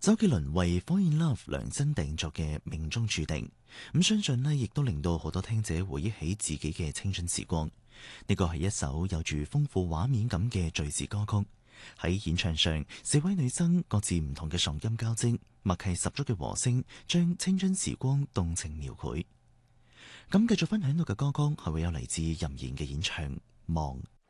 周杰倫為《Fall in Love》量身訂作嘅《命中注定》，咁相信呢亦都令到好多聽者回憶起自己嘅青春時光。呢個係一首有住豐富畫面感嘅敘事歌曲。喺演唱上，四位女生各自唔同嘅嗓音交織，默契十足嘅和聲，將青春時光動情描繪。咁繼續分享到嘅歌曲係會有嚟自任賢嘅演唱《望》。